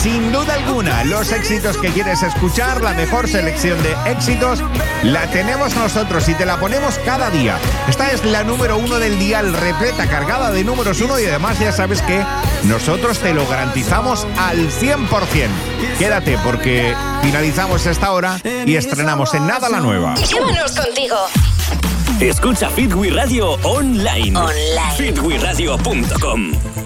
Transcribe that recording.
sin duda alguna, los éxitos que quieres escuchar, la mejor selección de éxitos, la tenemos nosotros y te la ponemos cada día. Esta es la número 1 del dial, repleta, cargada de números 1 y además ya sabes que nosotros te lo garantizamos al 100%. Quédate porque finalizamos esta hora y estrenamos en nada la nueva. Llévanos contigo. Escucha Fit We Radio online. Fitwiradio.com.